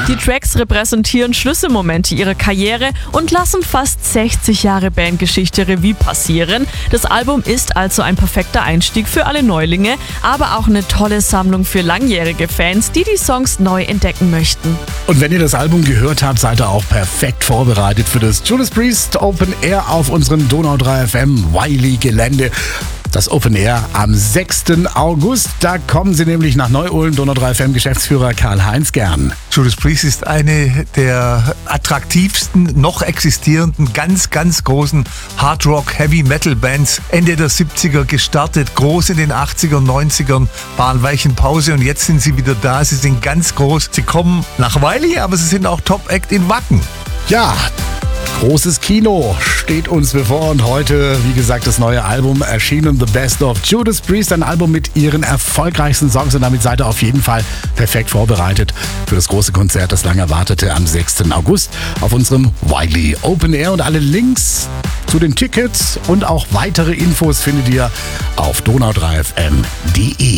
Die Tracks repräsentieren Schlüsselmomente ihrer Karriere und lassen fast 60 Jahre Bandgeschichte Revue passieren. Das Album ist also ein perfekter Einstieg für alle Neulinge, aber auch eine tolle Sammlung für langjährige Fans, die die Songs neu entdecken möchten. Und wenn ihr das Album gehört habt, seid ihr auch perfekt vorbereitet für das Judas Priest Open Air auf unserem Donau 3 FM Wiley Gelände. Das Open Air am 6. August. Da kommen sie nämlich nach Neu-Ulm. Donau 3 FM Geschäftsführer Karl-Heinz Gern. Judas Priest ist eine der attraktivsten, noch existierenden, ganz großen Hard-Rock, Heavy-Metal-Bands. Ende der 70er gestartet, groß in den 80ern, 90ern, waren weichen Pause und jetzt sind sie wieder da. Sie sind ganz groß. Sie kommen nach Wiley, aber sie sind auch Top-Act in Wacken. Ja, großes Kino steht uns bevor und heute, wie gesagt, das neue Album erschienen, The Best of Judas Priest, ein Album mit ihren erfolgreichsten Songs und damit seid ihr auf jeden Fall perfekt vorbereitet für das große Konzert, das lang erwartete am 6. August auf unserem Wiley Open Air und alle Links zu den Tickets und auch weitere Infos findet ihr auf donau3fm.de.